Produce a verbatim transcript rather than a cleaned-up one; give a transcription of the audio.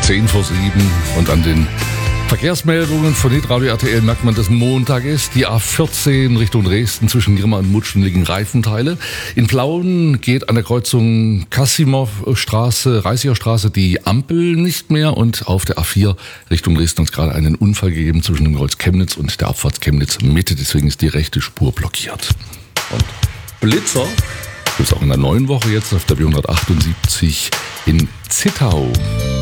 zehn vor sieben und an den Verkehrsmeldungen von Hitradio R T L merkt man, dass Montag ist. Die A vierzehn Richtung Dresden zwischen Grimma und Mutschen liegen Reifenteile. In Plauen geht an der Kreuzung Kasimowstraße, Reisigerstraße die Ampel nicht mehr und auf der A vier Richtung Dresden hat es gerade einen Unfall gegeben zwischen dem Kreuz Chemnitz und der Abfahrt Chemnitz Mitte. Deswegen ist die rechte Spur blockiert. Und Blitzer gibt es auch in der neuen Woche jetzt auf der B hundertachtundsiebzig in Zittau.